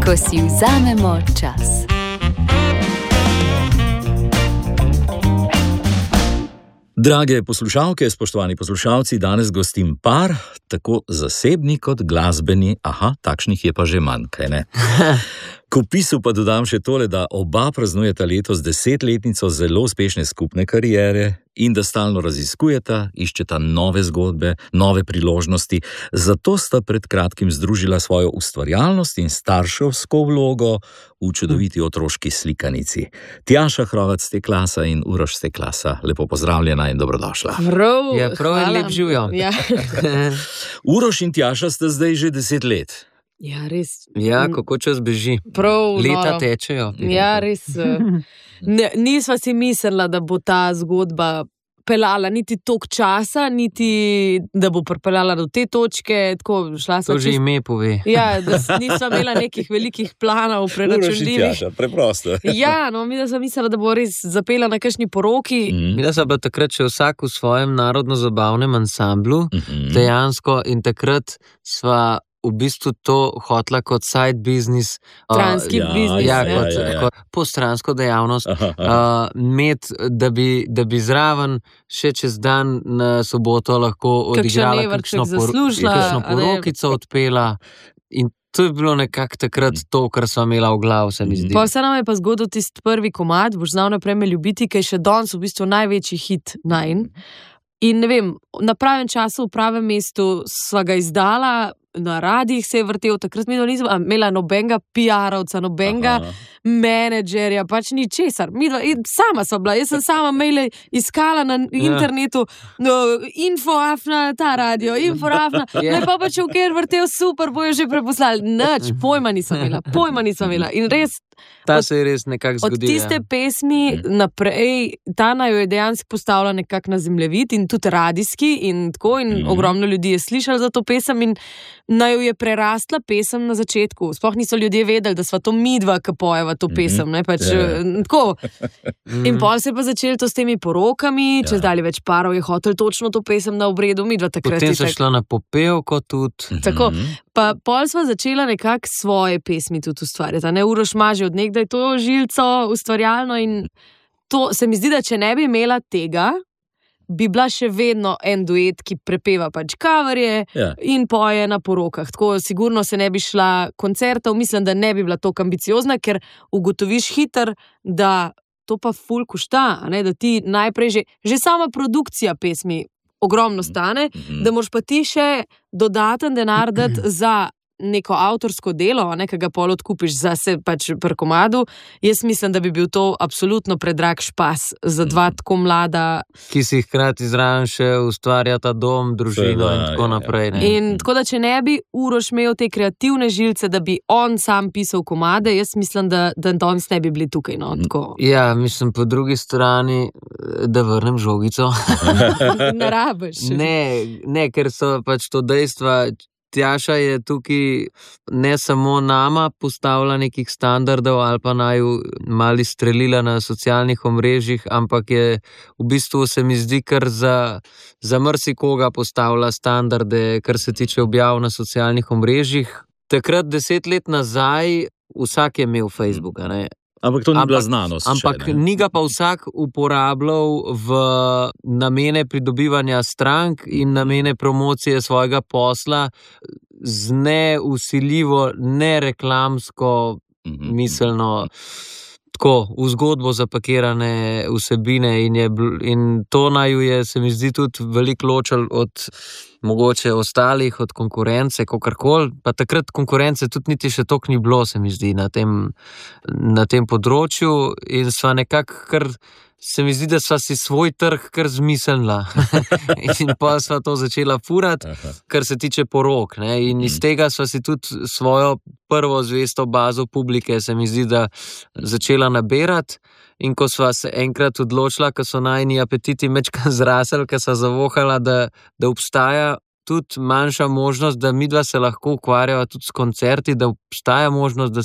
ko si vzamemo čas. Drage poslušalke, spoštovani poslušalci, danes gostim par, tako zasebni kot glasbeni, takšnih je pa že manj, kaj ne? K opisu pa dodam še tole, da oba praznujeta letos 10-letnico zelo uspešne skupne kariere in da stalno raziskujeta, iščeta nove zgodbe, nove priložnosti, zato sta pred kratkim združila svojo ustvarjalnost in starševsko vlogo v čudoviti otroški slikanici. Tjaša Hrovac Steklasa in Uroš Steklasa, lepo pozdravljena in dobrodošla. Prav in lep živijo. Ja. Uroš in Tjaša sta zdaj že 10 let. Ja, res. Ja, kako čas beži. Prav, Leta tečejo. Ja, res. Nisva si mislila, da bo ta zgodba pelala niti toliko časa, niti da bo pripeljala do te točke. Tako, to že ime pove. Ja, da nisva imela nekih velikih planov preračunljivih. Uroš in Tjaša, preprosto. Ja, mi da sem mislila, da bo res zapela na kakšni poroki. Mi da sva bila takrat še vsak v svojem narodno-zabavnem ansamblu, dejansko, in takrat sva v bistvu to hotla kot side business. Stranski biznis. Kot postransko dejavnost. Imeti, da bi zraven še čez dan na soboto lahko odigrala kakšno porokico odpela. In to je bilo nekako takrat to, kar sva imela v glavu, se mi zdi. Pa se nam je pa zgodil tisti prvi komad, Boš znal naprej me ljubiti, ki je še danes v bistvu največji hit najin. In ne vem, na pravem času, v pravem mestu sva ga izdala, na radijih se je vrtel, takrat mi nismo imela nobenega PR-ovca, nobenega menedžerja, pač ničesar. Sama sva bila, jaz sem sama maile iskala na internetu, infoafna, ta radio, infoafna, pa če v kjer vrtel, super, bojo že preposlali. Nič, pojma nisem imela. In res, ta se je res nekako zgodila. Od tiste pesmi naprej, ta naj jo je dejansko postavila nekako na zemljevid in tudi radijski in tako, in ogromno ljudi je slišalo za to pesem in naj jo je prerastla pesem na začetku. Sploh niso ljudje vedeli, da sva to midva, ki pojeva to pesem, ne, pač tako. In pol se je pa začelo to s temi porokami, čez dalje več parov je hotel točno to pesem na obredu, midva takrat. Potem so šla na popevko tudi. Tako, pa pol sva začela nekako svoje pesmi tudi ustvarjati, ne, Uroš ima že od nekdaj to žilco ustvarjalno in to se mi zdi, da če ne bi imela tega, bi bila še vedno en duet, ki prepeva pač coverje in poje na porokah. Tako sigurno se ne bi šla koncertov, mislim, da ne bi bila toliko ambiciozna, ker ugotoviš hitro, da to pa ful košta, ne, da ti najprej že sama produkcija pesmi ogromno stane, da moraš pa ti še dodaten denar dati za neko avtorsko delo, ki ga pol odkupiš zase pač pri komadu. Jaz mislim, da bi bil to absolutno predrag špas za dva tako mlada. Ki si hkrati zraven še ustvarjata dom, družino in tako naprej. Ne? In tako da, če ne bi Uroš imel te kreativne žilce, da bi on sam pisal komade, jaz mislim, da danes ne bi bili tukaj. No, tako. Ja, mislim, po drugi strani, da vrnem žogico. Ne rabiš. Ne, ker so pač to dejstva. Tjaša je tukaj ne samo nama postavila nekih standardov ali pa naju mali strelila na socialnih omrežjih, ampak je v bistvu se mi zdi kar za marsikoga postavila standarde, kar se tiče objav na socialnih omrežjih. Takrat 10 let nazaj vsak je imel Facebooka, ne? Ampak to ni bila znanost. Ampak ni ga pa vsak uporabljal v namene pridobivanja strank in namene promocije svojega posla z neusiljivo, nereklamsko, miselno, tako, v zgodbo zapakirane vsebine in to naju je, se mi zdi, tudi veliko ločal od mogoče ostalih, od konkurence, kakorkoli, pa takrat konkurence tudi niti še toliko ni bilo, se mi zdi, na tem področju in sva nekako kar, se mi zdi, da sva si svoj trg kar zmislila in pa sva to začela furati, kar se tiče porok, ne, in iz tega sva si tudi svojo prvo zvesto bazo publike, se mi zdi, da začela nabirati. In ko sva se enkrat odločila, ko so najini apetiti mečkan zrasli, ko sva zavohala, da obstaja tudi manjša možnost, da midva se lahko ukvarjava tudi s koncerti, da obstaja možnost, da